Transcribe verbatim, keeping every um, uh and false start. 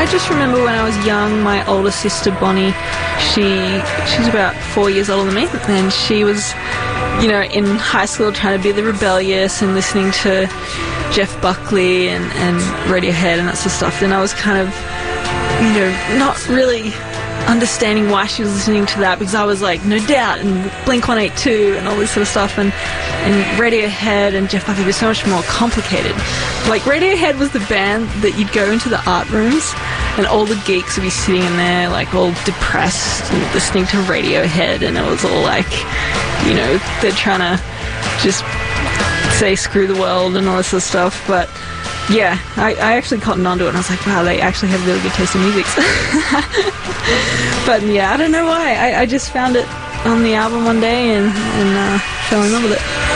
I just remember when I was young, my older sister Bonnie, she she's about four years older than me, and she was, you know, in high school trying to be the rebellious and listening to Jeff Buckley and, and Radiohead and that sort of stuff. And I was kind of, you know, not really understanding why she was listening to that, because I was like No Doubt and Blink one eighty-two and all this sort of stuff, and, and Radiohead and Jeff Buckley were so much more complicated. Like, Radiohead was the band that you'd go into the art rooms and all the geeks would be sitting in there like all depressed and listening to Radiohead, and it was all like, you know, they're trying to just say screw the world and all this sort of stuff. But yeah, I, I actually cottoned onto it, and I was like, wow, they actually have really good taste in music. But yeah, I don't know why. I, I just found it on the album one day and, and uh, fell in love with it.